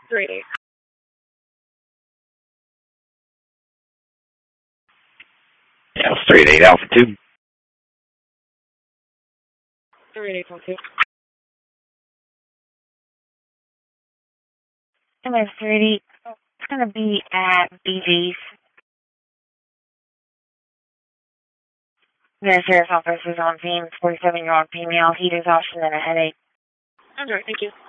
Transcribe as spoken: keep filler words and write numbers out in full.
three eight. Yeah, it's three eight Alpha two. three eight one two. M S thirty, it's going to be at B G's. The sheriff's office is on scene. forty-seven-year-old female, heat exhaustion and a headache. I'm sorry, thank you.